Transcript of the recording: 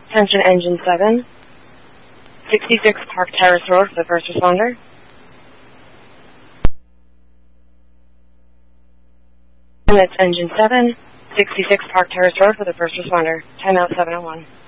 Attention Engine 7. 66 Park Terrace Road for the first responder. And that's Engine 7. 66 Park Terrace Road for the first responder. Timeout 701.